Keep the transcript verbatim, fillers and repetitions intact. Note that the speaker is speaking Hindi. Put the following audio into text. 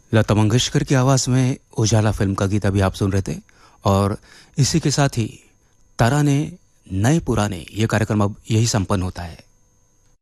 लता मंगेशकर की आवाज़ में उजाला फिल्म का गीत अभी आप सुन रहे थे। और इसी के साथ ही तराने नए पुराने ये कार्यक्रम अब यही संपन्न होता है।